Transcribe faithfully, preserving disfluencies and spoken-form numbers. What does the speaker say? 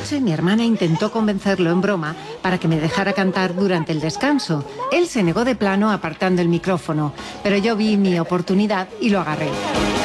noche mi hermana intentó convencerlo en broma para que me dejara cantar durante el descanso. Él se negó de plano apartando el micrófono, pero yo vi mi oportunidad y lo agarré.